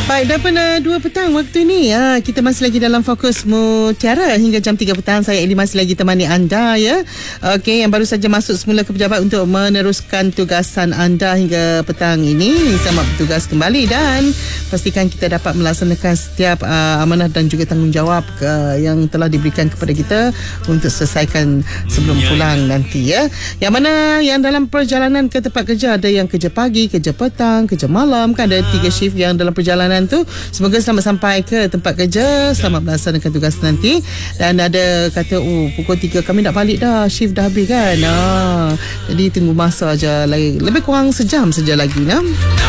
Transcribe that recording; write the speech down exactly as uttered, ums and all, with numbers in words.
Baik, dah pada dua petang waktu ni ya, kita masih lagi dalam Fokus Mutiara hingga jam tiga petang. Saya Eli masih lagi temani anda ya. Okey, yang baru saja masuk semula ke pejabat untuk meneruskan tugasan anda hingga petang ini. Selamat bertugas kembali dan pastikan kita dapat melaksanakan setiap uh, amanah dan juga tanggungjawab uh, yang telah diberikan kepada kita untuk selesaikan sebelum pulang nanti ya. Yang mana yang dalam perjalanan ke tempat kerja, ada yang kerja pagi, kerja petang, kerja malam, kan ada tiga shift yang dalam perjalanan tu. Semoga selamat sampai ke tempat kerja, selamat melaksanakan tugas nanti. Dan ada kata oh pukul tiga kami nak balik dah, shift dah habis kan. Ah, jadi tunggu masa aja lagi, lebih kurang sejam saja lagi nah.